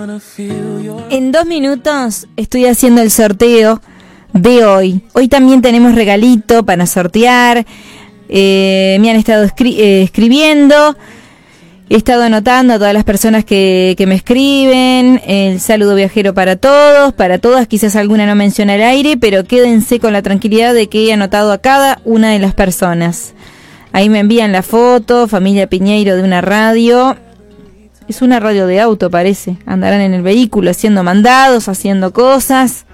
En 2 minutos estoy haciendo el sorteo de hoy. Hoy también tenemos regalito para sortear. Me han estado escribiendo. He estado anotando a todas las personas que me escriben. El saludo viajero para todos, para todas. Quizás alguna no menciona al aire, pero quédense con la tranquilidad de que he anotado a cada una de las personas. Ahí me envían la foto, familia Piñeiro de una radio. Es una radio de auto, parece. Andarán en el vehículo haciendo mandados, haciendo cosas.